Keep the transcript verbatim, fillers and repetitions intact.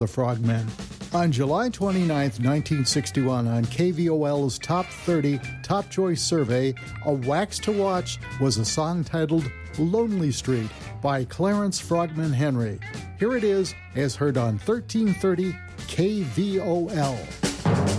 the Frogmen. On July twenty-ninth, nineteen sixty-one, on K V O L's Top thirty Top Choice Survey, a wax to watch was a song titled Lonely Street by Clarence Frogman Henry. Here it is, as heard on thirteen thirty K V O L.